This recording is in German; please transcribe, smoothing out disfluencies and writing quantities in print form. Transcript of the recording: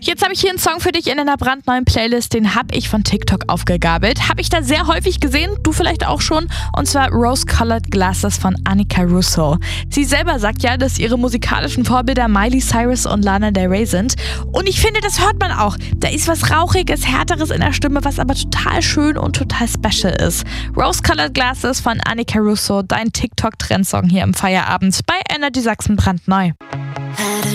Jetzt habe ich hier einen Song für dich in einer brandneuen Playlist, den habe ich von TikTok aufgegabelt. Habe ich da sehr häufig gesehen, du vielleicht auch schon, und zwar Rose-Colored Glasses von Annika Russo. Sie selber sagt ja, dass ihre musikalischen Vorbilder Miley Cyrus und Lana Del Rey sind. Und ich finde, das hört man auch. Da ist was Rauchiges, Härteres in der Stimme, was aber total schön und total special ist. Rose-Colored Glasses von Annika Russo, dein TikTok-Trendsong hier im Feierabend bei Energy Sachsen brandneu.